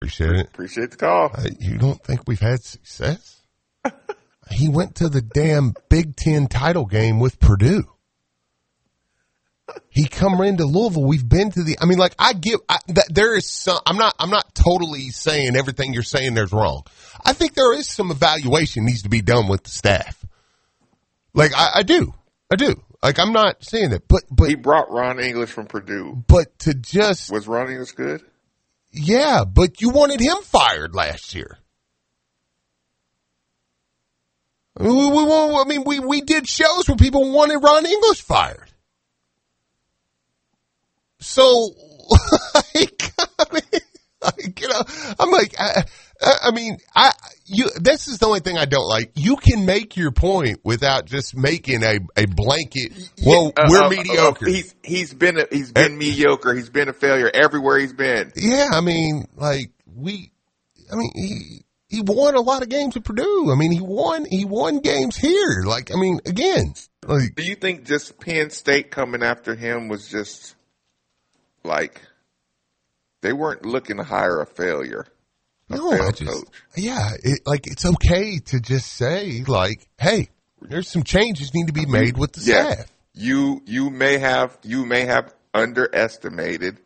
Appreciate it. Appreciate the call. You don't think we've had success? He went to the damn Big Ten title game with Purdue. He come into Louisville. We've been to the. I mean, like there is some. I'm not totally saying everything you're saying there's wrong. I think there is some evaluation needs to be done with the staff. Like I do. Like I'm not saying that, but he brought Ron English from Purdue. But to just was Ron English good? Yeah, but you wanted him fired last year. We did shows where people wanted Ron English fired. So, I'm like, this is the only thing I don't like. You can make your point without just making a blanket. Well, we're mediocre. He's been mediocre. He's been a failure everywhere he's been. Yeah, he won a lot of games at Purdue. I mean, he won games here. Like, I mean, again. Like, do you think just Penn State coming after him was just like they weren't looking to hire a failure? Coach. Yeah, it's okay to just say like, hey, there's some changes need to be made with the staff. You may have underestimated,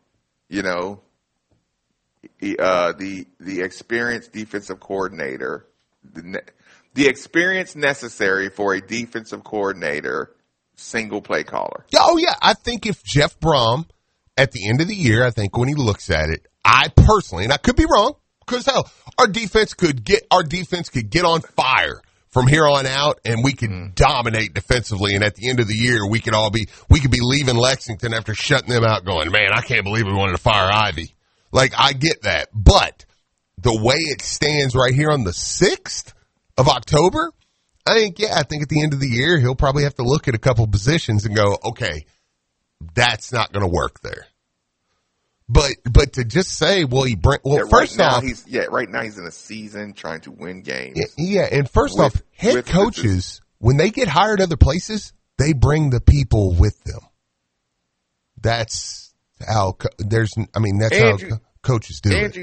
the experienced defensive coordinator, the experience necessary for a defensive coordinator, single play caller. Oh yeah, I think if Jeff Brom at the end of the year, I think when he looks at it, I personally, and I could be wrong, because hell, our defense could get on fire from here on out, and we could dominate defensively. And at the end of the year, we could be leaving Lexington after shutting them out, going, man, I can't believe we wanted to fire Ivy. Like, I get that, but the way it stands right here on the 6th of October, I think at the end of the year, he'll probably have to look at a couple positions and go, okay, that's not going to work there. But to just say, right now he's in a season trying to win games. Yeah, and first off, head coaches, when they get hired other places, they bring the people with them. That's how how coaches do it.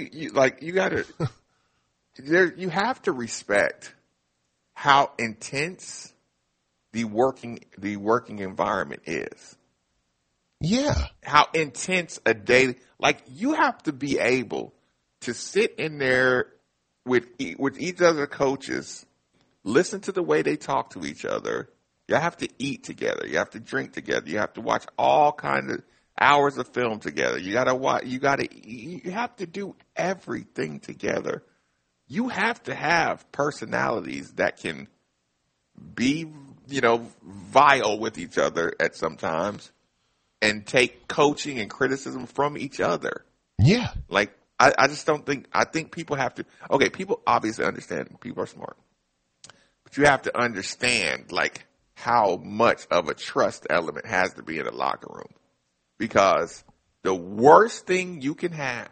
You have to respect how intense the working environment is. Yeah. How intense a day. Like, you have to be able to sit in there with each other coaches, listen to the way they talk to each other. You have to eat together. You have to drink together. You have to watch all kinds of hours of film together. You have to do everything together. You have to have personalities that can be, vile with each other at some times and take coaching and criticism from each other. Yeah. Like, I just don't think, I think people have to, okay, people obviously understand, people are smart, but you have to understand, like, how much of a trust element has to be in a locker room. Because the worst thing you can have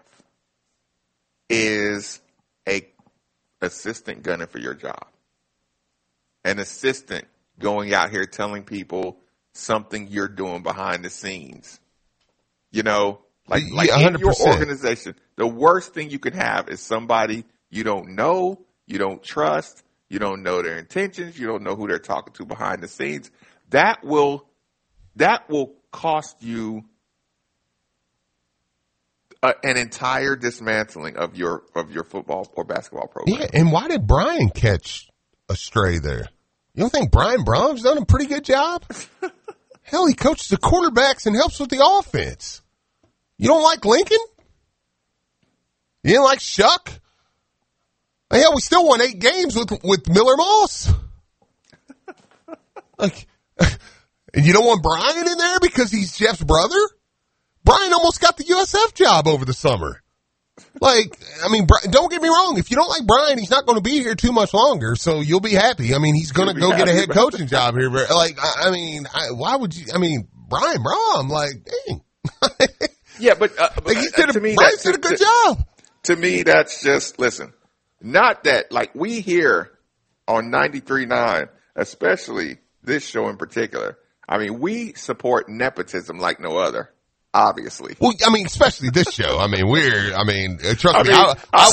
is a assistant gunning for your job. An assistant going out here telling people something you're doing behind the scenes. Like 100%. In your organization, the worst thing you can have is somebody you don't know, you don't trust, you don't know their intentions, you don't know who they're talking to behind the scenes. That will cost you an entire dismantling of your football or basketball program. Yeah, and why did Brian catch a stray there? You don't think Brian Brom's done a pretty good job? Hell, he coaches the quarterbacks and helps with the offense. You don't like Lincoln? You didn't like Shuck? Hell, we still won 8 games with Miller Moss. Like, and you don't want Brian in there because he's Jeff's brother? Brian almost got the USF job over the summer. Like, don't get me wrong. If you don't like Brian, he's not going to be here too much longer, so you'll be happy. He's going to go get a head coaching job here. Like, why would you? Brian Brom, like, dang. Yeah, but he did a good job. To me, that's just, listen, not that, like, we here on 93.9, especially this show in particular, we support nepotism like no other. Obviously. Well, especially this show. Trust me.